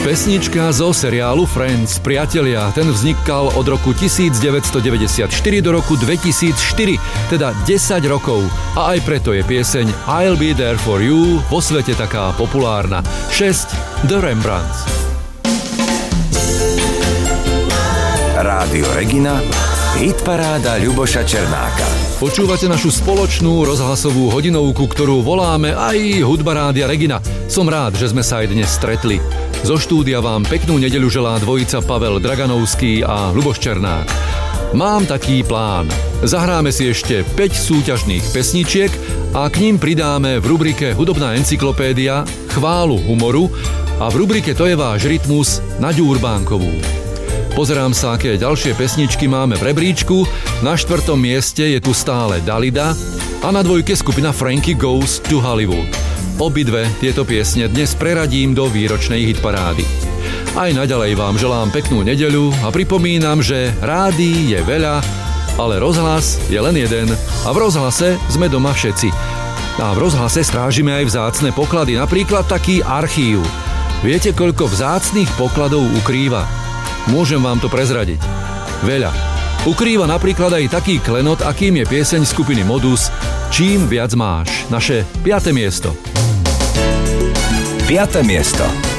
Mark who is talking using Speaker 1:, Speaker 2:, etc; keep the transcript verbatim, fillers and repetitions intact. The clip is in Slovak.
Speaker 1: Pesnička zo seriálu Friends, priatelia, ten vznikal od roku devätnásťstodeväťdesiatštyri do roku dvetisícštyri, teda desať rokov. A aj preto je pieseň I'll Be There For You vo svete taká populárna. šesť The Rembrandts.
Speaker 2: Rádio Regina, hitparáda Ľuboša Černáka.
Speaker 1: Počúvate našu spoločnú rozhlasovú hodinovku, ktorú voláme aj Hudba Rádia Regina. Som rád, že sme sa aj dnes stretli. Zo štúdia vám peknú nedeľu želá dvojica Pavel Draganovský a Ľuboš Černák. Mám taký plán. Zahráme si ešte päť súťažných pesničiek a k ním pridáme v rubrike Hudobná encyklopédia chválu humoru a v rubrike To je váš rytmus Naďu Urbánkovú. Pozerám sa, aké ďalšie pesničky máme v rebríčku. Na štvrtom mieste je tu stále Dalida a na dvojke skupina Frankie Goes to Hollywood. Obidve tieto piesne dnes preradím do výročnej hitparády. Aj naďalej vám želám peknú nedeľu a pripomínam, že rádií je veľa, ale rozhlas je len jeden a v rozhlase sme doma všetci. A v rozhlase strážime aj vzácne poklady, napríklad taký archív. Viete, koľko vzácnych pokladov ukrýva? Môžem vám to prezradiť. Veľa. Ukrýva napríklad aj taký klenot, akým je pieseň skupiny Modus Čím viac máš. Naše piate miesto.
Speaker 2: Piate miesto.